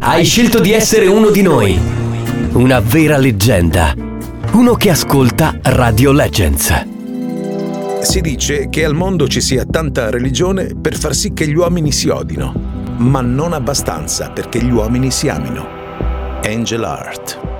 Hai scelto di essere uno di noi. Una vera leggenda. Uno che ascolta Radio Legends. Si dice che al mondo ci sia tanta religione per far sì che gli uomini si odino, ma non abbastanza perché gli uomini si amino. Angel Heart.